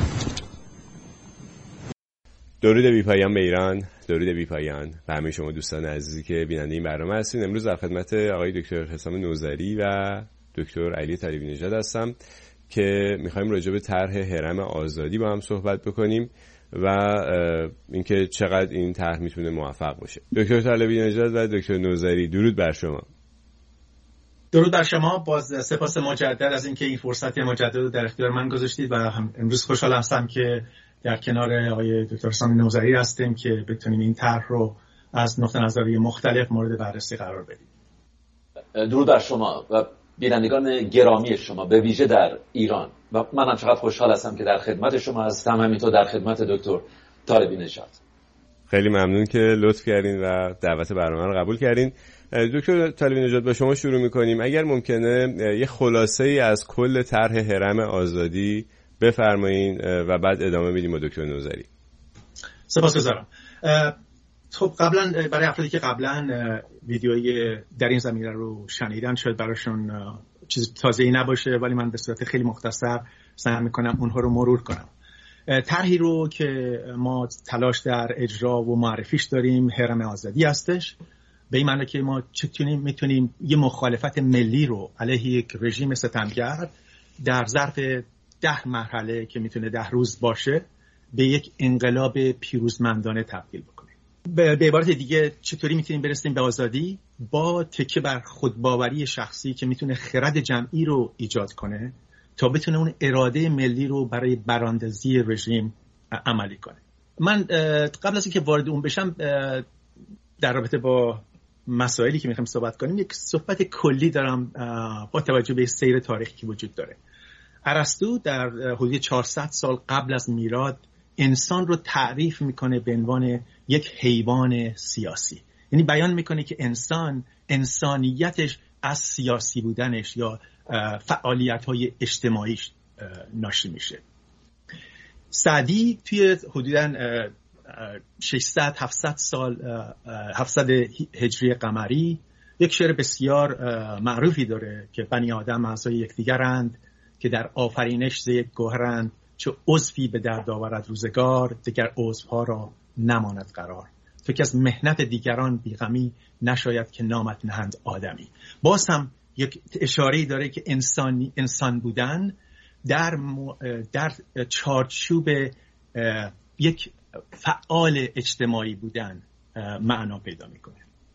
درود بی پایان به ایران، درود بی پایان به همه شما دوستان عزیزی که بیننده این برنامه هستین. امروز در خدمت آقای دکتر حسام نوذری و دکتر علی طالبی نژاد هستم که میخوایم راجع به طرح هرم آزادی با هم صحبت بکنیم و اینکه چقدر این طرح میتونه موفق باشه. دکتر طالبی نژاد و دکتر نوذری، درود بر شما. درود بر شما. باز سپاس مجدد از اینکه این فرصت مجدد رو در اختیار من گذاشتید و هم امروز خوشحال هستم که در کنار آقای دکتر حسام نوذری هستیم که بتونیم این طرح رو از نقطه نظری مختلف مورد بررسی قرار بدیم. درود بر شما و بینندگان گرامی شما، به ویژه در ایران. و منم چقدر خوشحال هستم که در خدمت شما هستم، همینطور در خدمت دکتر طالبی نژاد. خیلی ممنون که لطف کردین و دعوت برنامه رو قبول کردین. دکتر طالبی نژاد، با شما شروع می‌کنیم. اگر ممکنه یه خلاصه‌ای از کل طرح هرم آزادی بفرمایین و بعد ادامه میدیم با دکتر نوذری. سپاسگزارم. خب قبلا برای افرادی که قبلا ویدیویی در این زمینه رو شنیدن شاید براشون چیز تازه‌ای نباشه، ولی من به صورت خیلی مختصر سعی می‌کنم اونها رو مرور کنم. طرحی رو که ما تلاش در اجرا و معرفیش داریم هرم آزادی هستش، به این معنی که ما چطوریم میتونیم یه مخالفت ملی رو علیه یک رژیم ستمگر در ظرف ده مرحله که میتونه ده روز باشه به یک انقلاب پیروزمندانه تبدیل بکنیم. به عبارت دیگه چطوری میتونیم برسیم به آزادی؟ با تکیه بر خودباوری شخصی که میتونه خرد جمعی رو ایجاد کنه تا بتونه اون اراده ملی رو برای براندازی رژیم عملی کنه. من قبل از اینکه وارد اون بشم در رابطه با مسائلی که میخوایم صحبت کنیم یک صحبت کلی دارم با توجه به سیر تاریخی که وجود داره. ارسطو در حدود چهارصد سال قبل از میلاد انسان رو تعریف میکنه به عنوان یک حیوان سیاسی. یعنی بیان میکنه که انسان انسانیتش از سیاسی بودنش یا فعالیت‌های اجتماعیش ناشی میشه. سعدی توی حدوداً ششصد هفتصد سال هفتصد هجری قمری یک شعر بسیار معروفی داره که بنی آدم اعضای یکدیگرند که در آفرینش ز یک گوهرند، چه عضوی به درد آورد روزگار دگر عضوها را نماند قرار. تو که از محنت دیگران بیغمی نشاید که نامت نهند آدمی. باز هم یک اشاره‌ای داره که انسانی انسان بودن در در چارچوب یک فعال اجتماعی بودن معنا پیدا میکنه.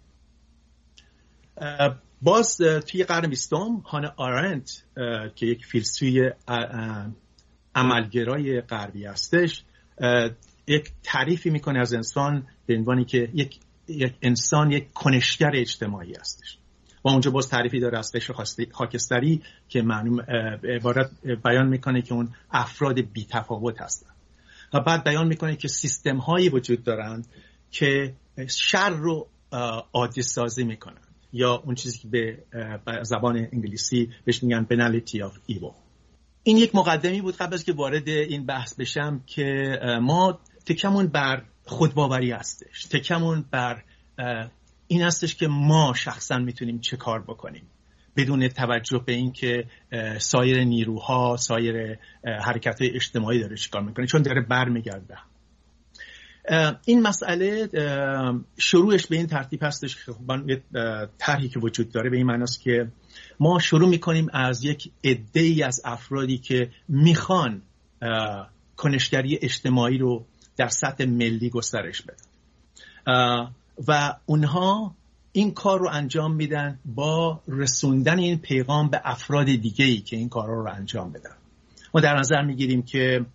باز توی قرن بیستم هانا آرنت که یک فیلسوف عملگرای غربی هستش یک تعریفی میکنه از انسان به عنوانی که یک یک انسان یک کنشگر اجتماعی هستش و اونجا باز تعریفی داره از قشر خاکستری که معنی عبارت بیان میکنه که اون افراد بی‌تفاوت هستن و بعد بیان میکنه که سیستم هایی وجود دارند که شر رو عادی سازی میکنن یا اون چیزی که به زبان انگلیسی بهش میگن penalty of evil. این یک مقدمی بود قبل از که وارد این بحث بشم که ما تکمون بر خودباوری هستش، تکمون بر این هستش که ما شخصا میتونیم چه کار بکنیم بدون توجه به این که سایر نیروها، سایر حرکت‌های اجتماعی داره چیکار میکنه، چون داره برمیگرده. این مسئله شروعش به این ترتیب هستش که یه طرحی که وجود داره به این معناست که ما شروع میکنیم از یک عده‌ای از افرادی که میخوان کنشگری اجتماعی رو در سطح ملی گسترش بدن و اونها این کار رو انجام میدن با رسوندن این پیغام به افراد دیگه‌ای که این کارا رو انجام بدن. ما در نظر میگیریم که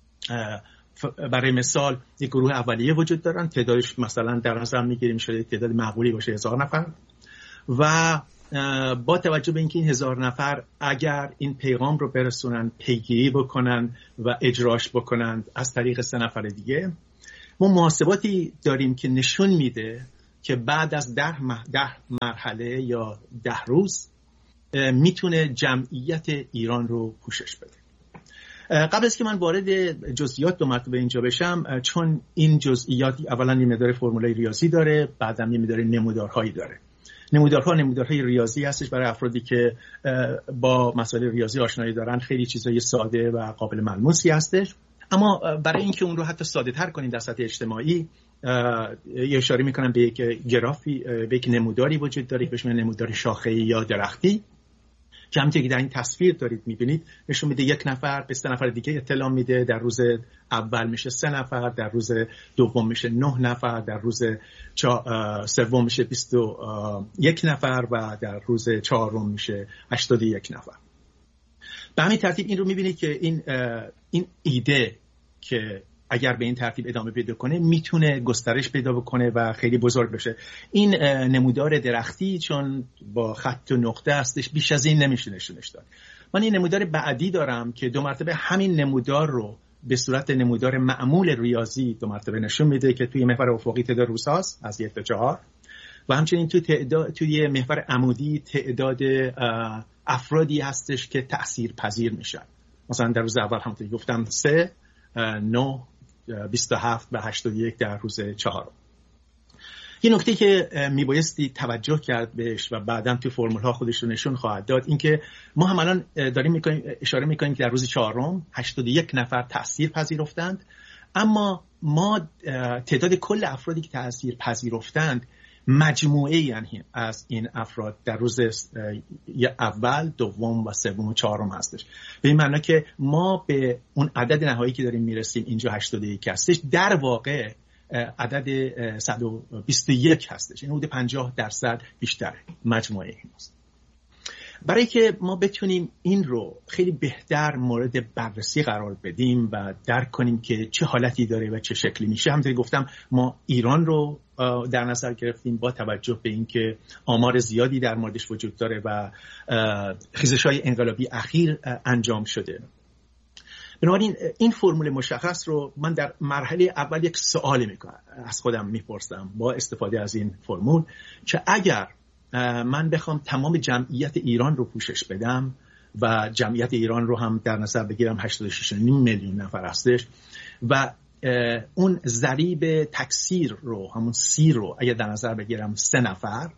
برای مثال یک گروه اولیه وجود دارن، تعدادش مثلا در نظر میگیریم شده تعداد معقولی باشه هزار نفر، و با توجه به اینکه این هزار نفر اگر این پیغام رو برسونن، پیگیری بکنن و اجراش بکنن از طریق سه نفر دیگه، ما محاسباتی داریم که نشون میده که بعد از ده, مح... ده مرحله یا ده روز میتونه جمعیت ایران رو پوشش بده. قبل از که من وارد جزئیات دو مرتبه اینجا بشم، چون این جزئیات اولا یه مقدار فرمولای ریاضی داره، بعداً یه مقدار نمودارهایی داره. نمودارها نمودارهای ریاضی هستش برای افرادی که با مسائل ریاضی آشنایی دارن، خیلی چیزای ساده و قابل ملموسی هستش. اما برای اینکه اون رو حتی ساده تر کنیم در سطح اجتماعی، یه اشاره میکنم به یک گرافی، به یک نموداری وجود داره که بهش میگن نمودار شاخه‌ای یا درختی، که همونطوری که در این تصویر دارید میبینید نشون میده یک نفر به سه نفر دیگه اطلاع میده. در روز اول میشه سه نفر، در روز دوم میشه نه نفر، در روز سوم میشه بیست و یک نفر و در روز چهارم میشه هشتاد و یک نفر. به همین ترتیب این رو میبینید که این این ایده که اگر به این ترتیب ادامه پیدا کنه میتونه گسترش پیدا بکنه و خیلی بزرگ بشه. این نمودار درختی چون با خط و نقطه هستش بیش از این نمیشه نشونش داد. من این نمودار بعدی دارم که دو مرتبه همین نمودار رو به صورت نمودار معمول ریاضی دو مرتبه نشون میده که توی محور افقی تعداد روزهاست از یک تا چهار و همچنین توی تعداد توی محور عمودی تعداد افرادی هستش که تأثیر پذیر میشن. مثلا در روز اول همونطوری گفتم سه، نه، بیست و هفت و هشتاد و یک در روز چهارم. یه نکته که میبایستی توجه کرد بهش و بعداً تو فرمول ها خودش رو نشون خواهد داد این که ما هم الان داریم میکنیم اشاره میکنیم که در روز چهارم هشتاد و یک نفر تأثیر پذیرفتند، اما ما تعداد کل افرادی که تأثیر پذیرفتند مجموعه یعنی از این افراد در روز اول، دوم و سوم و چهارم هستش. به این معنی که ما به اون عدد نهایی که داریم میرسیم اینجا هشتاد و یک هستش، در واقع عدد صد و بیست و یک هستش. این حدود پنجاه درصد بیشتر مجموعه این است. برای که ما بتونیم این رو خیلی بهتر مورد بررسی قرار بدیم و درک کنیم که چه حالتی داره و چه شکلی میشه، همونطوری گفتم ما ایران رو در نظر گرفتیم با توجه به اینکه آمار زیادی در موردش وجود داره و خیزش‌های انقلابی اخیر انجام شده. بنابراین این فرمول مشخص رو من در مرحله اول یک سوالی میکنم از خودم میپرسم با استفاده از این فرمول که اگر من بخوام تمام جمعیت ایران رو پوشش بدم و جمعیت ایران رو هم در نظر بگیرم هشتاد و شش و نیم میلیون نفر هستش و اون ضریب تکثیر رو همون سی رو اگر در نظر بگیرم سه نفر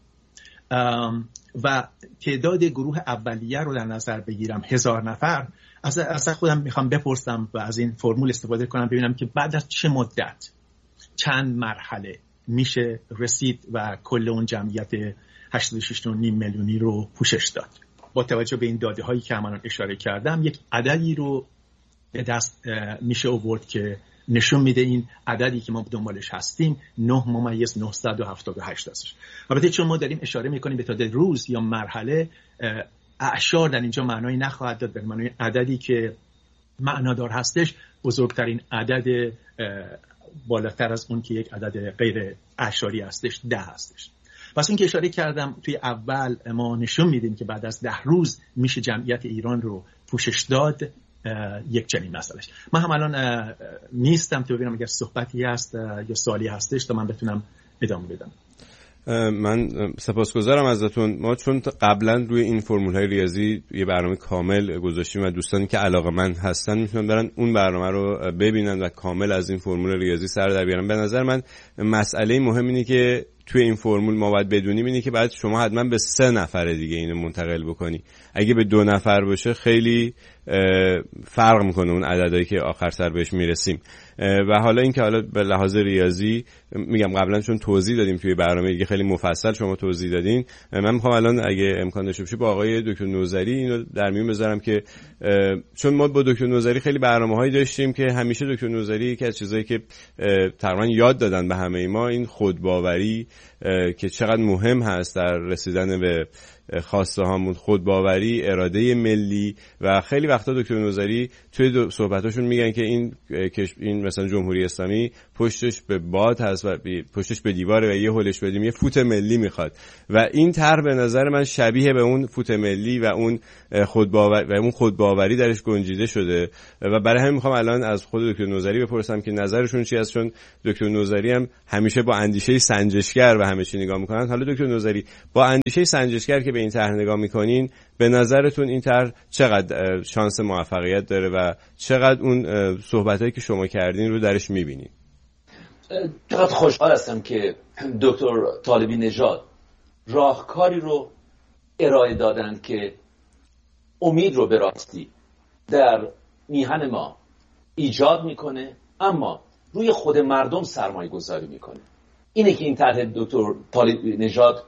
و تعداد گروه اولیه رو در نظر بگیرم هزار نفر، از از خودم میخوام بپرسم و از این فرمول استفاده کنم ببینم که بعد از چه مدت چند مرحله میشه رسید و کل اون جمعیت هشتاد و شش و نیم میلیونی رو پوشش داد. با توجه به این داده هایی که من اشاره کردم یک عددی رو به دست میشه آورد که نشون میده این عددی که ما دنبالش هستیم نه ممیز نهصد و هفتاد و هشت هستش. البته چون ما داریم اشاره میکنیم به تعداد روز یا مرحله، اعشار در اینجا معنایی نخواهد داد، به معنای عددی که معنادار هستش بزرگترین عدد بالاتر از اون که یک عدد غیر اعشاری هستش ده هستش. پس این که اشاره کردم توی اول ما نشون میدیم که بعد از ده روز میشه جمعیت ایران رو پوشش داد یک چنین مسئلهش. من هم الان نیستم تو ببینم اگر صحبتی هست یا سوالی هستش تا من بتونم ادامه بدم. من سپاسگزارم ازتون. ما چون قبلا روی این فرمول‌های ریاضی یه برنامه کامل گذاشتیم و دوستانی که علاقه‌مند هستن میتونن برن اون برنامه رو ببینن و کامل از این فرمول ریاضی سر در بیارن. به نظر من مسئله مهم اینه که توی این فرمول ما باید بدونیم اینه که بعد شما حتما به سه نفر دیگه اینو منتقل بکنی. اگه به دو نفر باشه خیلی فرق میکنه اون عددهایی که آخر سر بهش میرسیم. و حالا این که حالا به لحاظ ریاضی میگم قبلا چون توضیح دادیم توی برنامه دیگه خیلی مفصل شما توضیح دادین، من میخوام الان اگه امکان داشته باشه با آقای دکتر نوذری اینو در میون بذارم که چون ما با دکتر نوذری خیلی برنامه‌هایی داشتیم که همیشه دکتر نوذری یکی از چیزایی که تقریبا یاد دادن به همه ما این خودباوری که چقدر مهم هست در رسیدن به خواسته هامون خودباوری، اراده ملی. و خیلی وقتا دکتر نوذری توی صحبتاشون میگن که این این مثلا جمهوری اسلامی پشتش به باد هست و پشتش به دیواره و یه هلش بدیم یه فوت ملی میخواد. و این طرح به نظر من شبیه به اون فوت ملی و اون خودباوری و اون خودباوری درش گنجیده شده. و برای همین میخوام الان از خود دکتر نوذری بپرسم که نظرشون چی است، چون دکتر نوذری هم همیشه با اندیشه سنجشگر و همه چی نگاه میکنن. حالا دکتر نوذری با اندیشه سنجشگر که به این طرح نگاه میکنین، به نظرتون این طرح چقدر شانس موفقیت داره و چقدر اون صحبتایی که شما کردین رو درش میبینین؟ چقدر خوشحال هستم که دکتر طالبی نژاد راهکاری رو ارائه دادن که امید رو به راستی در میهن ما ایجاد میکنه، اما روی خود مردم سرمایه گذاری میکنه. اینه که این طرح دکتر طالبی نژاد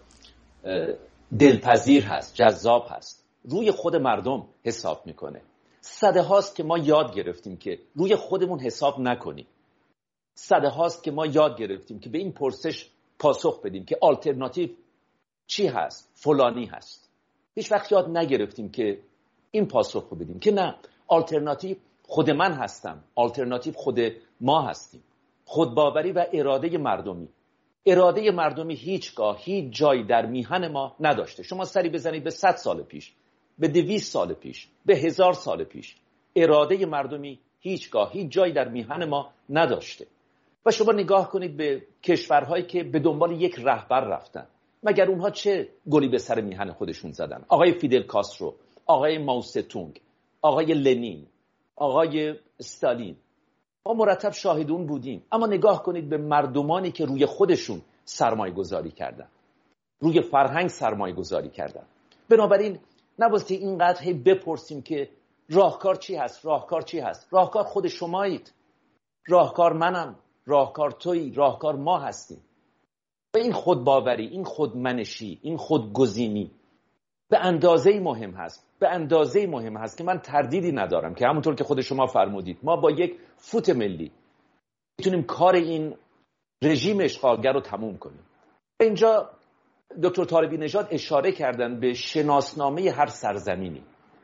دلپذیر هست، جذاب هست، روی خود مردم حساب میکنه. صده هاست که ما یاد گرفتیم که روی خودمون حساب نکنیم. صده هاست که ما یاد گرفتیم که به این پرسش پاسخ بدیم که آلترناتیو چی هست؟ فلانی هست. هیچ وقت یاد نگرفتیم که این پاسخ رو بدیم که نه، آلترناتیو خود من هستم، آلترناتیو خود ما هستیم. خودباوری و اراده مردمی. اراده مردمی هیچگاه هیچ جایی در میهن ما نداشته. شما سری بزنید به صد سال پیش، به دویست سال پیش، به هزار سال پیش. اراده مردمی هیچگاه هیچ جایی در میهن ما نداشته. و شما نگاه کنید به کشورهایی که به دنبال یک رهبر رفتن، مگر اونها چه گلی به سر میهن خودشون زدن؟ آقای فیدل کاسترو، آقای مائو زedong، آقای لنین، آقای استالین. ما مرتب شاهد اون بودیم. اما نگاه کنید به مردمانی که روی خودشون سرمایه گذاری کردن، روی فرهنگ سرمایه گذاری کردن. بنابراین نبایستی اینقدر هی بپرسیم که راهکار چی هست، راهکار چی هست. راهکار خود شمایید، راهکار منم، راهکار تویی، راهکار ما هستیم. و این خودباوری، این خودمنشی، این خودگزینی به اندازه‌ای مهم هست، به اندازه‌ای مهم هست که من تردیدی ندارم که همونطور که خود شما فرمودید ما با یک فوت ملی میتونیم کار این رژیم اشغالگر رو تموم کنیم. اینجا دکتر طالبی نژاد اشاره کردن به شناسنامه هر سرزمینی،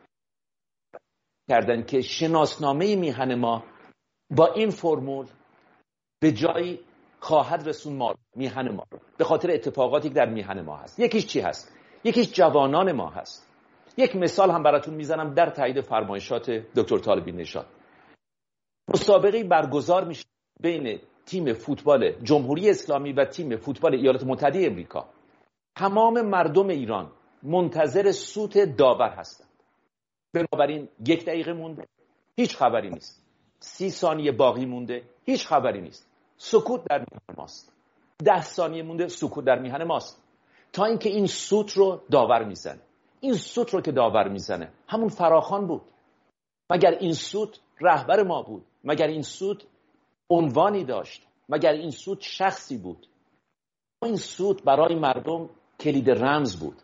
کردن که شناسنامه میهن ما با این فرمول به جایی خواهد رسون ما میهن ما به خاطر اتفاقاتی که در میهن ما هست. یکیش چی هست؟ یکیش جوانان ما هست. یک مثال هم براتون میزنم در تایید فرمایشات دکتر طالبی نژاد. مسابقه برگزار میشه بین تیم فوتبال جمهوری اسلامی و تیم فوتبال ایالات متحده آمریکا. تمام مردم ایران منتظر سوت داور هستند. بنابراین یک دقیقه مونده، هیچ خبری نیست. سی ثانیه باقی مونده، هیچ خبری نیست. سکوت در میهن ماست. ده ثانیه مونده، سکوت در میهن ماست. تا اینکه این سوت رو داور میزنه. این سوت رو که داور میزنه همون فراخوان بود. مگر این سوت رهبر ما بود؟ مگر این سوت عنوانی داشت؟ مگر این سوت شخصی بود؟ این سوت برای مردم کلید رمز بود.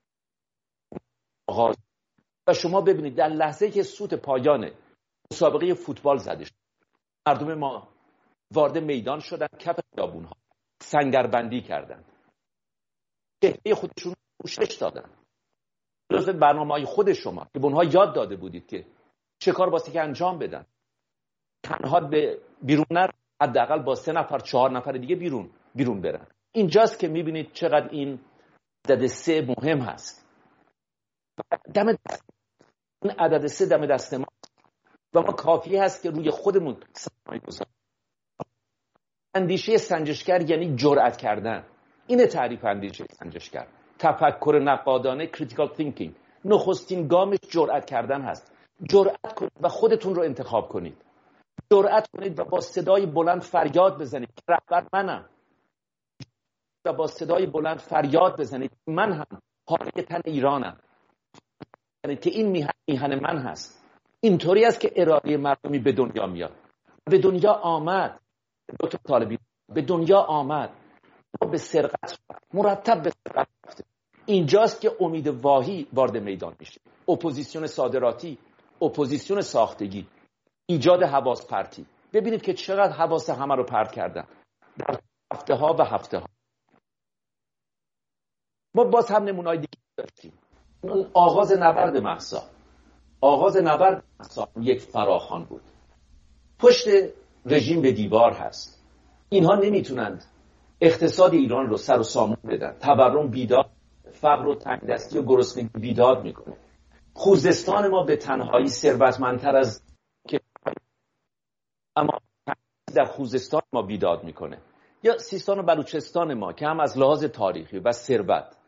آغاز. و شما ببینید در لحظه که سوت پایان مسابقه فوتبال زده شد، مردم ما وارد میدان شدن، کف خیابون‌ها سنگربندی کردند، چهره خودشون پوشش دادن. جزو برنامه‌های خود شما که به اونها یاد داده بودید که چه کار واسه که انجام بدن، تنها به بیرون نر، حداقل با سه نفر چهار نفر دیگه بیرون بیرون برن. اینجاست که میبینید چقدر این عدد سه مهم هست. دم دست این عدد سه دم دست ما و ما کافی هست که روی خودمون سرمایه گذاری. اندیشه سنجشگر یعنی جرأت کردن. اینه تعریف اندیشه سنجشگر. تفکر نقادانه، critical thinking. نخستین گامش جرأت کردن هست. جرأت کنید و خودتون رو انتخاب کنید. جرأت کنید و با صدای بلند فریاد بزنید که رهبر منم. و با صدای بلند فریاد بزنید من هم حامی تن ایرانم. یعنی که این میهن, میهن من هست. اینطوری است که اراده مردمی به دنیا میاد. به دنیا آمد. دکتر طالبی به دنیا آمد. به سرقت مرتب به سرقت رفته. اینجاست که امید واهی وارد میدان میشه. اپوزیسیون صادراتی، اپوزیسیون ساختگی، ایجاد حواس پرتی. ببینید که چقدر حواس همه رو پرت کردن در هفته ها و هفته ها. ما باز هم نمونه‌های دیگه داشتیم. اون آغاز نبرد مهسا آغاز نبرد مهسا یک فراخوان بود. پشت رژیم به دیوار هست. اینها نمیتونند اقتصاد ایران رو سر و سامون بدن. تورم بیداد، فقر و تنگدستی و گرسنگی بیداد میکنه. خوزستان ما به تنهایی ثروتمندتر از که اما در خوزستان ما بیداد میکنه. یا سیستان و بلوچستان ما که هم از لحاظ تاریخی و ثروت